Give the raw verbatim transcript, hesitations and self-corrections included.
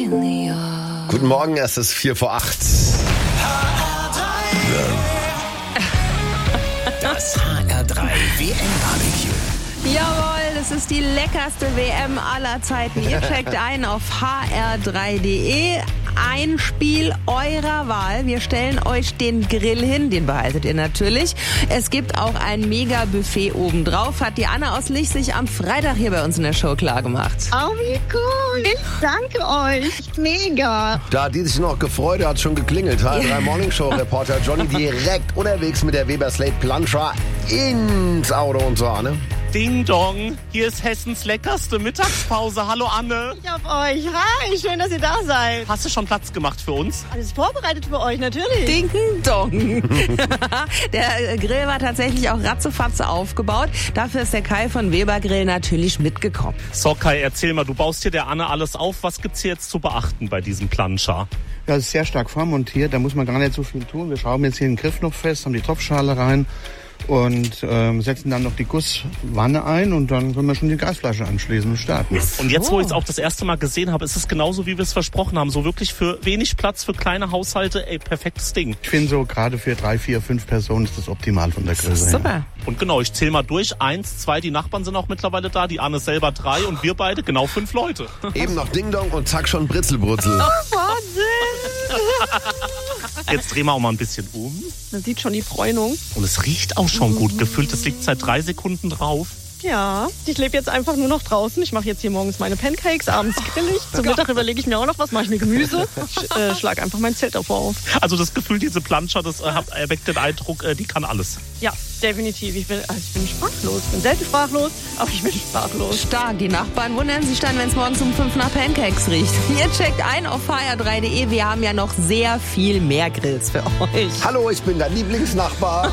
Guten Morgen, es ist vier vor acht. Das H R drei W M-Barbecue. Jawohl, das ist die leckerste W M aller Zeiten. Ihr checkt ein auf h r drei punkt d e. Ein Spiel eurer Wahl. Wir stellen euch den Grill hin, den behaltet ihr natürlich. Es gibt auch ein Mega-Buffet obendrauf. Hat die Anna aus Lich sich am Freitag hier bei uns in der Show klargemacht. Oh, wie cool. Ich danke euch. Mega. Da hat die sich noch gefreut, hat schon geklingelt. H R drei Morning Show Reporter Johnny direkt unterwegs mit der Weber Slate Plancha ins Auto und so, Anne. Ding Dong, hier ist Hessens leckerste Mittagspause. Hallo Anne. Ich auf euch. Hi, schön, dass ihr da seid. Hast du schon Platz gemacht für uns? Alles vorbereitet für euch, natürlich. Ding Dong. Der Grill war tatsächlich auch ratzefatze aufgebaut. Dafür ist der Kai von Weber Grill natürlich mitgekommen. So Kai, erzähl mal, du baust hier der Anne alles auf. Was gibt's hier jetzt zu beachten bei diesem Plancha? Ja, das ist sehr stark vormontiert, da muss man gar nicht so viel tun. Wir schrauben jetzt hier den Griff noch fest, haben die Topfschale rein und ähm, setzen dann noch die Gusswanne ein und dann können wir schon die Gasflasche anschließen und starten. Und jetzt, wo ich es auch das erste Mal gesehen habe, ist es genauso, wie wir es versprochen haben. So wirklich für wenig Platz für kleine Haushalte, ey, perfektes Ding. Ich finde so, gerade für drei, vier, fünf Personen ist das optimal von der Größe her. Super. Und genau, ich zähle mal durch. Eins, zwei, die Nachbarn sind auch mittlerweile da, die Anne selber drei und wir beide genau fünf Leute. Eben noch Ding Dong und zack schon Britzelbrutzel. Jetzt drehen wir auch mal ein bisschen um. Man sieht schon die Bräunung. Und es riecht auch schon gut gefüllt. Es liegt seit drei Sekunden drauf. Ja, ich lebe jetzt einfach nur noch draußen. Ich mache jetzt hier morgens meine Pancakes, abends grill ich. Zum Mittag überlege ich mir auch noch was, mache ich mir Gemüse. Ich äh, schlage einfach mein Zelt davor auf. Also das Gefühl, diese Plancha, das äh, hat, erweckt den Eindruck, äh, die kann alles. Ja, definitiv. Ich bin, also ich bin sprachlos. Ich bin selten sprachlos, aber ich bin sprachlos. Stark. Die Nachbarn wundern sich dann, wenn es morgens um fünf nach Pancakes riecht. Ihr checkt ein auf h r drei punkt d e. Wir haben ja noch sehr viel mehr Grills für euch. Hallo, ich bin dein Lieblingsnachbar.